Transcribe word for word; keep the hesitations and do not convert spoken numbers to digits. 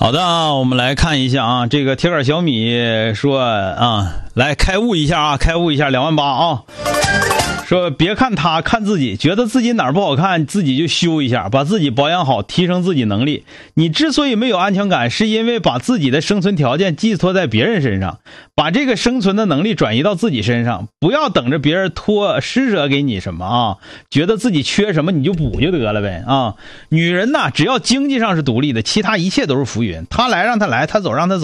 好的啊，我们来看一下啊，这个铁杆小米说啊，来开悟一下啊，开悟一下两万八啊。说别看他，看自己，觉得自己哪儿不好看，自己就修一下，把自己保养好，提升自己能力。你之所以没有安全感，是因为把自己的生存条件寄托在别人身上，把这个生存的能力转移到自己身上，不要等着别人托施舍给你什么啊，觉得自己缺什么你就补就得了呗啊。女人呐，只要经济上是独立的，其他一切都是浮云，他来让他来，他走让他走。